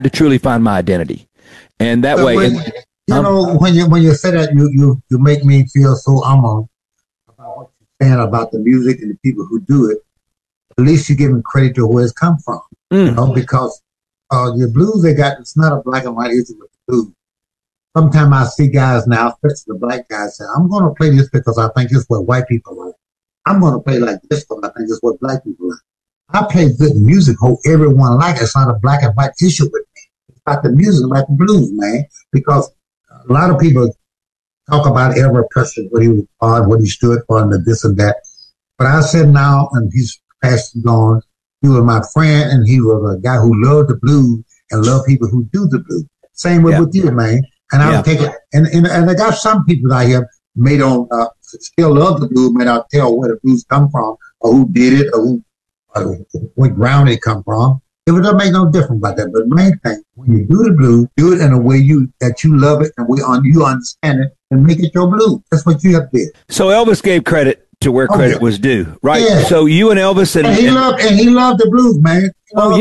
to truly find my identity. And that way, when you say that, you make me feel so honored about what you're saying about the music and the people who do it. At least you're giving credit to where it's come from, because your blues it's not a black and white issue with the blues. Sometimes I see guys now, especially the black guys, say, I'm going to play this because I think it's what white people like. I'm going to play like this because I think it's what black people like. I play good music, hope everyone like it. It's not a black and white issue with me. It's about the music, about the blues, man. Because a lot of people talk about Elvis Presley, what he was on, what he stood for, and this and that. But I said now, and he's passed on, he was my friend, and he was a guy who loved the blues and loved people who do the blues. Same way with you, man. And I'll take it. And I got some people out here may don't still love the blues, may not tell where the blues come from, or who did it, or what ground it come from. It doesn't make no difference about that. But the main thing, when you do the blues, do it in a way that you love it and you understand it and make it your blues. That's what you have to do. So Elvis gave credit to where credit was due, right? Yeah. So you and Elvis and he loved the blues, man.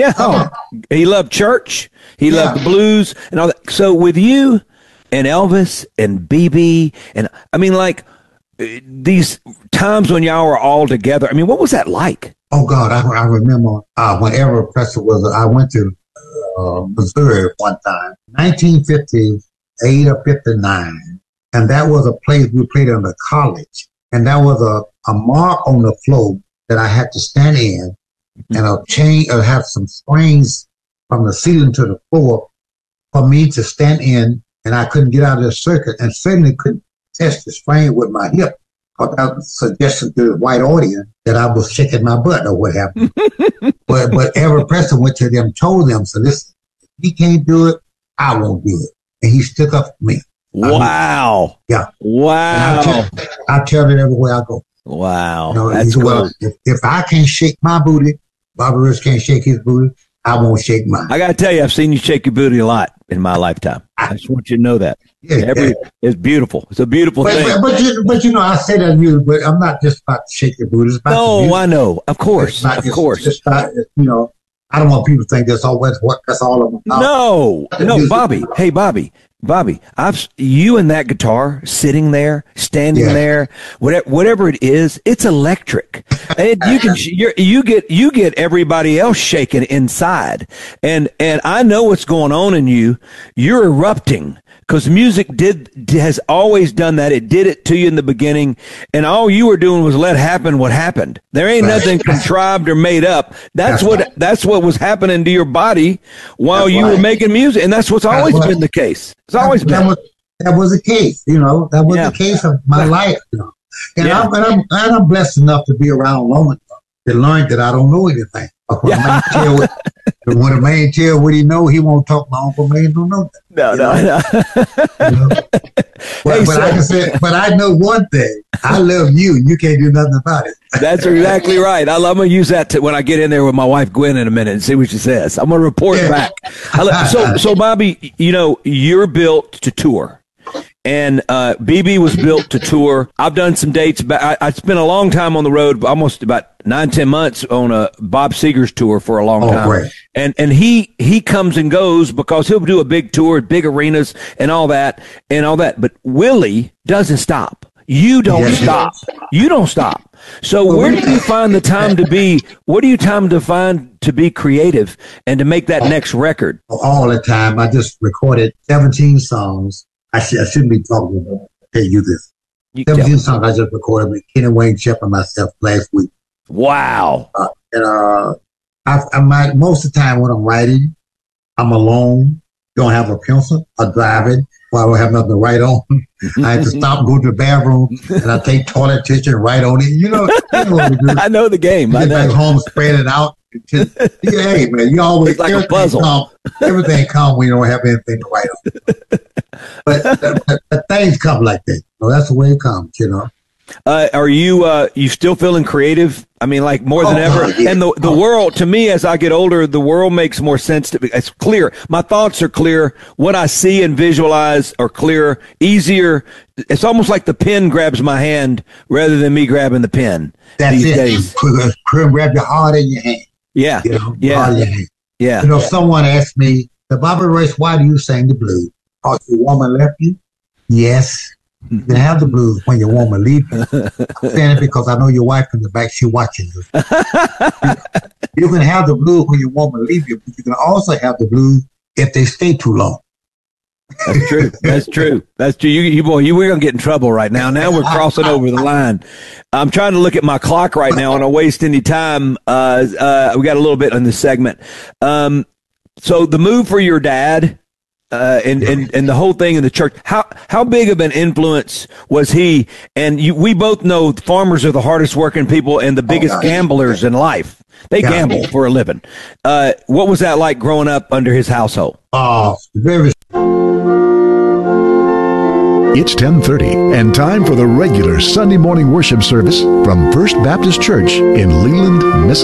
He loved church. He loved the blues and all that. So with you and Elvis and BB, and I mean, like these times when y'all were all together, I mean, what was that like? Oh God, I remember whenever Presley was, I went to Missouri one time, 1958 or 59, and that was a place we played in the college, and that was a mark on the floor that I had to stand in, and a chain or have some springs from the ceiling to the floor for me to stand in, and I couldn't get out of the circuit, and certainly couldn't test the spring with my hip. I suggested to the white audience that I was shaking my butt or what happened. but Elvis Presley went to them, told them, so listen, if he can't do it, I won't do it. And he stuck up for me. Wow. Wow. I tell it everywhere I go. Wow. That's cool. Well, if I can't shake my booty, Bobby Rush can't shake his booty, I won't shake mine. I got to tell you, I've seen you shake your booty a lot in my lifetime. I just want you to know that. It's beautiful. It's a beautiful thing. But I say that to you, but I'm not just about to shake your booty. It's about I know. Of course. Of course. It's about, I don't want people to think that's all I'm about. No, Bobby. Hey, Bobby, you and that guitar sitting there, standing there, whatever it is, it's electric. And you get everybody else shaking inside. And I know what's going on in you. You're erupting. Because music has always done that. It did it to you in the beginning, and all you were doing was let happen what happened. There ain't nothing contrived or made up. That's what was happening to your body while you were making music, and that's what's always been the case. It's always been. That was the case, That was the case of my life, And I'm blessed enough to be around long enough to learn that I don't know anything. When a man tell what he know, he won't talk. My uncle man don't know that. No. But I know one thing. I love you. You can't do nothing about it. That's exactly right. I'm going to use that when I get in there with my wife Gwen in a minute and see what she says. I'm going to report back. So Bobby, you're built to tour. And BB was built to tour. I've done some dates, but I spent a long time on the road, almost about 9-10 months on a Bob Seger's tour for a long time. Great. And he comes and goes because he'll do a big tour, big arenas and all that. But Willie doesn't stop. You don't stop. You don't stop. So where do you find the time to be? What do you find to be creative and to make that next record? All the time. I just recorded 17 songs. I shouldn't be talking about it. I'll tell you this. 17 songs I just recorded with Kenny Wayne Shepherd and myself last week. Wow. Most of the time when I'm writing, I'm alone, don't have a pencil, I'm driving, I don't have nothing to write on. I have to stop, go to the bathroom, and I take toilet tissue and write on it. You know what we do. I know the game. Get back home, spread it out. Hey, man, you always it's like a puzzle. Everything comes when you don't have anything to write on. But things come like that. That's the way it comes, Are you still feeling creative? I mean, like more than ever. Yeah. And the world, to me, as I get older, the world makes more sense to me. It's clear. My thoughts are clear. What I see and visualize are clear, easier. It's almost like the pen grabs my hand rather than me grabbing the pen. That's these days. Grab your heart in your hand. Yeah. Heart in your hand. Yeah. Someone asked me The Bobby Royce, why do you sing the blues? Because your woman left you? Yes. You can have the blues when your woman leaves you. I'm saying it because I know your wife in the back, she watching you. You can have the blues when your woman leaves you, but you can also have the blues if they stay too long. That's true. That's true. That's true. We're going to get in trouble right now. Now we're crossing over the line. I'm trying to look at my clock right now and I waste any time. We got a little bit on this segment. So the move for your dad, and the whole thing in the church, how big of an influence was he? And we both know farmers are the hardest working people and the biggest gamblers in life. They gamble for a living. What was that like growing up under his household? Very. It's 10:30 and time for the regular Sunday morning worship service from First Baptist Church in Leland, Mississippi.